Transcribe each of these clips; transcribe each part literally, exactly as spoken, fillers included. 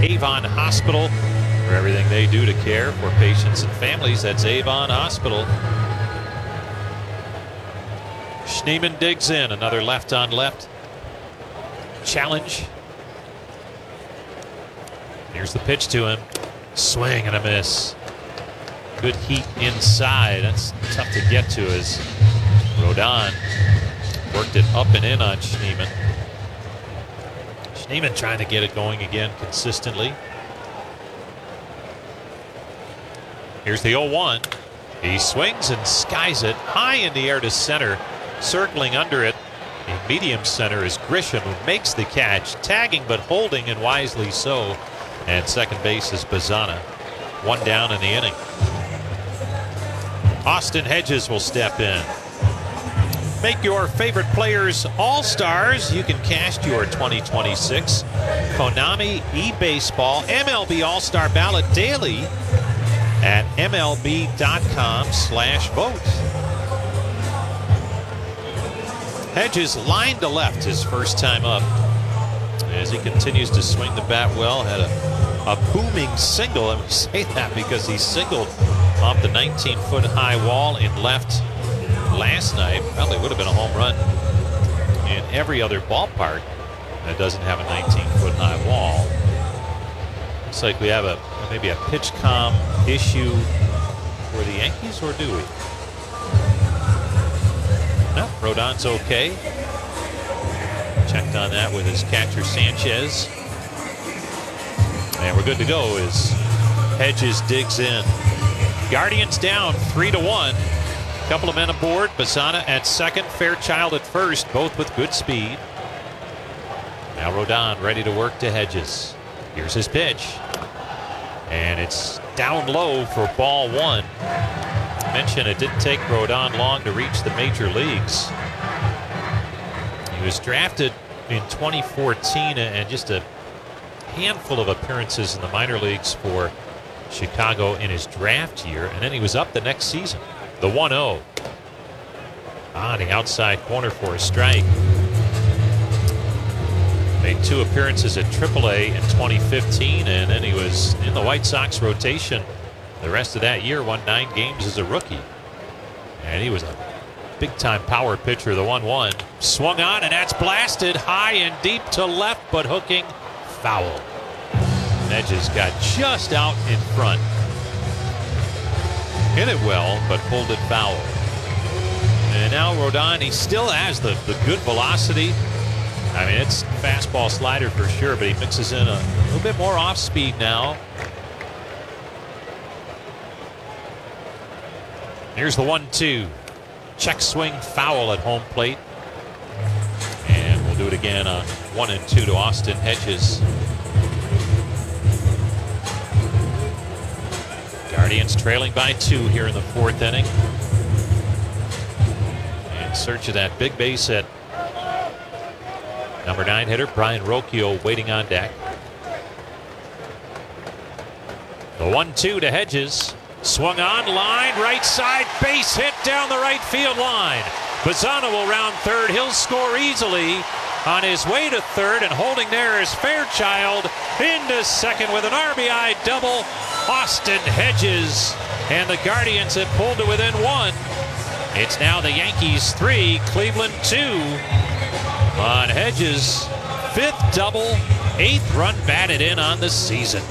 Avon Hospital. For everything they do to care for patients and families, that's Avon Hospital. Schneemann digs in, another left on left challenge. Here's the pitch to him. Swing and a miss. Good heat inside. That's tough to get to as Rodon worked it up and in on Schneemann. Schneemann trying to get it going again consistently. Here's the oh one. He swings and skies it high in the air to center. Circling under it in medium center is Grisham, who makes the catch, tagging but holding, and wisely so. And second base is Bazzana. One down in the inning. Austin Hedges will step in. Make your favorite players all-stars. You can cast your twenty twenty-six Konami eBaseball M L B All-Star Ballot daily at M L B dot com slash vote. Hedges lined to left his first time up as he continues to swing the bat well. Had a, a booming single, and we say that because he singled off the nineteen foot high wall in left last night. Probably would have been a home run in every other ballpark that doesn't have a nineteen foot high wall. Looks like we have a maybe a pitch com issue for the Yankees, or do we? No, Rodon's okay. Checked on that with his catcher Sanchez. And we're good to go as Hedges digs in. Guardians down three to one. Couple of men aboard. Bazzana at second, Fairchild at first, both with good speed. Now Rodon ready to work to Hedges. Here's his pitch. And it's down low for ball one. I mentioned it didn't take Rodon long to reach the major leagues. He was drafted in twenty fourteen and just a handful of appearances in the minor leagues for Chicago in his draft year, and then he was up the next season. The one oh. On the outside corner for a strike. Made two appearances at triple A in twenty fifteen, and then he was in the White Sox rotation the rest of that year. Won nine games as a rookie. And he was a big-time power pitcher. The one one. Swung on, and that's blasted high and deep to left, but hooking foul. Hedges got just out in front. Hit it well, but pulled it foul. And now Rodon, he still has the, the good velocity. I mean, it's fastball slider for sure, but he mixes in a little bit more off speed now. Here's the one two. Check swing foul at home plate. And we'll do it again on one and two to Austin Hedges. Guardians trailing by two here in the fourth inning. In search of that big base hit. Number nine hitter Brayan Rocchio waiting on deck. The one two to Hedges. Swung on, line, right side, base hit down the right field line. Bazzana will round third. He'll score easily on his way to third, and holding there is Fairchild into second with an R B I double. Austin Hedges, and the Guardians have pulled to within one. It's now the Yankees three, Cleveland two. On Hedges' fifth double, eighth run batted in on the season.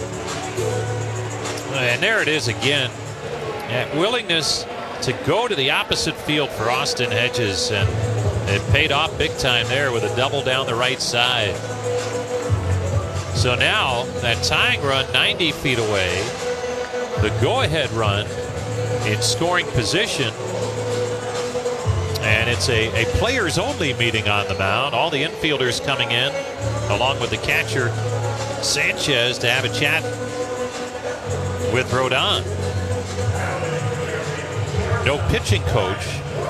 And there it is again. That willingness to go to the opposite field for Austin Hedges, and it paid off big time there with a double down the right side. So now that tying run ninety feet away, the go-ahead run in scoring position, and it's a, a players-only meeting on the mound. All the infielders coming in, along with the catcher Sanchez, to have a chat with Rodon. No pitching coach,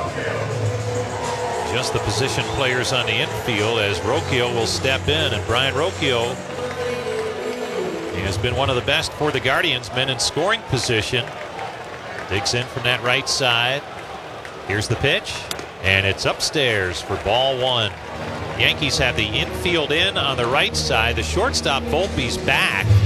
just the position players on the infield, as Rocchio will step in. And Brayan Rocchio, he has been one of the best for the Guardians, men in scoring position. Digs in from that right side. Here's the pitch, and it's upstairs for ball one. Yankees have the infield in on the right side. The shortstop Volpe's back.